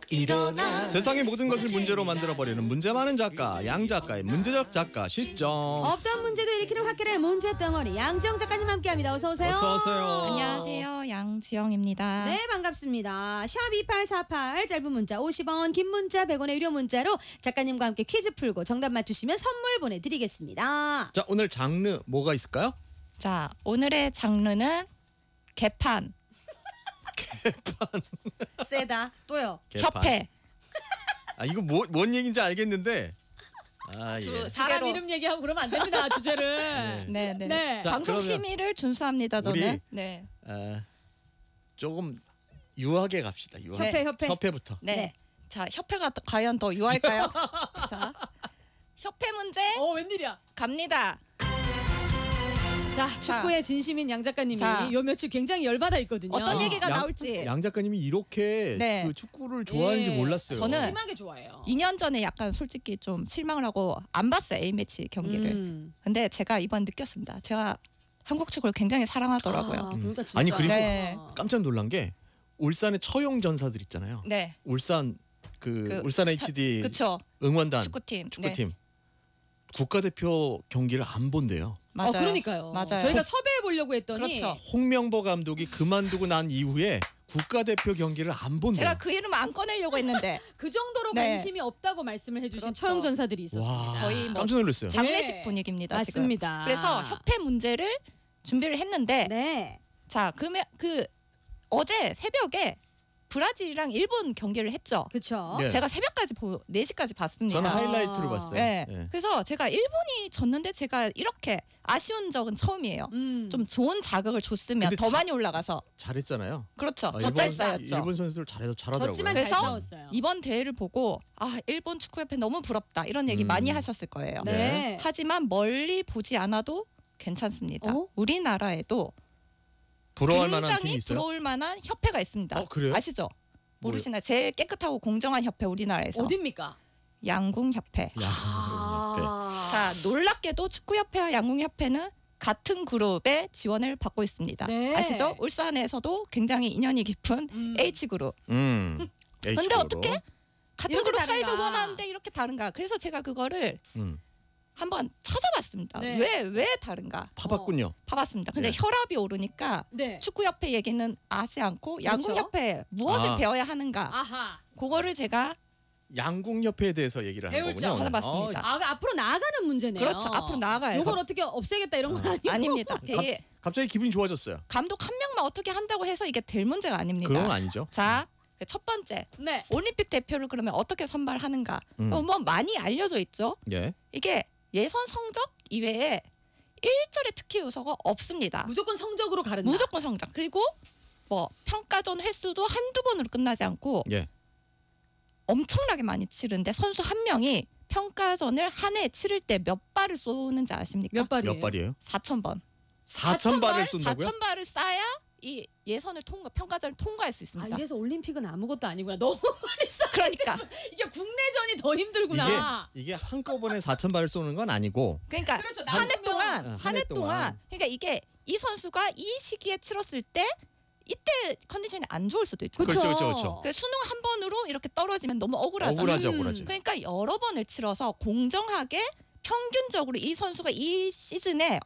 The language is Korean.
일어나. 세상의 모든 것을 문제로 만들어버리는 문제 많은 작가 양 작가의 문제적 작가 시점. 없던 문제도 일으키는 화끈한 문제덩어리 양지영 작가님 함께합니다. 어서 오세요. 어서 오세요. 안녕하세요, 양지영입니다. 네, 반갑습니다. 샵 2848 짧은 문자 50원, 긴 문자 100원의 유료 문자로 작가님과 함께 퀴즈 풀고 정답 맞추시면 선물 보내드리겠습니다. 자, 오늘 장르 뭐가 있을까요? 자, 오늘의 장르는 개판, 세다. 또요. 개판. 협회. 아, 이거 뭔 얘기인지 알겠는데. 아, 예. 사람 주제로. 이름 얘기하고 그러면 안 됩니다. 주제를. 네, 네. 네. 자, 방송 그러면 심의를 준수합니다, 저는. 우리- 네. 조금 유하게 갑시다. 유하게. 협회. 협회부터. 네. 네. 자, 협회가 과연 더 유할까요? 자, 협회 문제 웬일이야. 갑니다. 자, 축구의 진심인 양 작가님이 자. 요 며칠 굉장히 열받아 있거든요. 어떤 얘기가 양- 나올지. 양 작가님이 이렇게 네. 그 축구를 좋아하는지 예. 몰랐어요. 저는 심하게 좋아해요. 2년 전에 약간 솔직히 좀 실망을 하고 안 봤어요, A매치 경기를. 근데 제가 이번 느꼈습니다. 제가 한국 축구를 굉장히 사랑하더라고요. 아, 그러니까 진짜. 아니, 그리고 네. 깜짝 놀란 게 울산의 처용 전사들 있잖아요. 네. 울산 울산 HD 그쵸. 응원단 축구팀. 축구팀 국가대표 경기를 안 본대요. 맞아요. 그러니까요. 맞아요. 저희가 섭외해 보려고 했더니 그렇죠. 홍명보 감독이 그만두고 난 이후에 국가대표 경기를 안 본대요. 제가 그 이름 안 꺼내려고 했는데 그 정도로 네. 관심이 없다고 말씀을 해주신 그렇죠. 처형 전사들이 있었습니다. 와, 거의 뭐 깜짝 놀랐어요. 장례식 네. 분위기입니다. 맞습니다. 지금. 그래서 협회 문제를 준비를 했는데 네. 자, 그러면 어제 새벽에 브라질이랑 일본 경기를 했죠. 그렇죠. 네. 제가 새벽까지 4시까지 봤습니다. 저는 하이라이트로 봤어요. 네. 예. 그래서 제가 일본이 졌는데 제가 이렇게 아쉬운 적은 처음이에요. 좀 좋은 자극을 줬으면 근데 더 많이 올라가서. 잘했잖아요. 그렇죠. 아, 젖잘싸였죠. 일본 선수들 잘하더라고요. 졌지만 잘 그래서 싸웠어요. 이번 대회를 보고 일본 축구협회 너무 부럽다 이런 얘기 많이 하셨을 거예요. 네. 하지만 멀리 보지 않아도 괜찮습니다. 어? 우리나라에도 부러워할 만한 팀이 굉장히 있어요. 부러울 만한 협회가 있습니다. 그래요? 아시죠? 모르시나요? 제일 깨끗하고 공정한 협회 우리나라에서 어딥니까? 양궁협회. 아. 자, 놀랍게도 축구협회와 양궁협회는 같은 그룹의 지원을 받고 있습니다. 네. 아시죠? 울산에서도 굉장히 인연이 깊은 H그룹. 근데 H쪽으로. 어떻게 같은 이렇게 그룹 사이에서 다른가? 원하는데 이렇게 다른가? 그래서 제가 그거를 음. 한번 찾아봤습니다. 네. 왜 다른가? 파봤군요. 봐봤습니다. 근데 네. 혈압이 오르니까 네. 축구협회 얘기는 하지 않고 그렇죠. 양궁협회 무엇을 아. 배워야 하는가? 아하. 그거를 제가 양궁협회에 대해서 얘기를 하는 배우죠. 거군요. 찾아봤습니다. 앞으로 나아가는 문제네요. 그렇죠. 앞으로 나아가야죠. 이걸 어떻게 없애겠다 이런 건 아니고. 아닙니다. 되게 갑자기 기분이 좋아졌어요. 감독 한 명만 어떻게 한다고 해서 이게 될 문제가 아닙니다. 그건 아니죠. 자, 첫 번째 네. 올림픽 대표를 그러면 어떻게 선발하는가? 음. 뭐 많이 알려져 있죠. 예. 이게 예선 성적 이외에 일절의 특기 요소가 없습니다. 무조건 성적으로 가른다. 무조건 성적. 그리고 뭐 평가전 횟수도 한두 번으로 끝나지 않고 예. 엄청나게 많이 치는데 선수 한 명이 평가전을 한 해 치를 때 몇 발을 쏘는지 아십니까? 몇 발이에요? 몇 발이에요? 4,000번. 4,000발을 쏜다고요? 4,000발을 쏴야 이 예선을 평가전을 통과할 수 아, 있습니다. 이래서 올림픽은 아무것도 아니구나. 너무 많이 써. 그러니까 이게 국내전이 더 힘들구나. 이게 한꺼번에 4,000발을 쏘는 건 아니고 그러니까 그렇죠. 한 해 나누면. 동안 한 한 해 해 동안 그러니까 이게 이 선수가 이 시기에 치렀을 때 이때 컨디션이 안 좋을 수도 있죠. 그렇죠, 그렇죠, 그렇죠. 그 수능 한 번으로 이렇게 떨어지면 너무 억울하죠. 억울하죠. 그러니까 여러 번을 치러서 공정하게 평균적으로 이 선수가 이 시즌에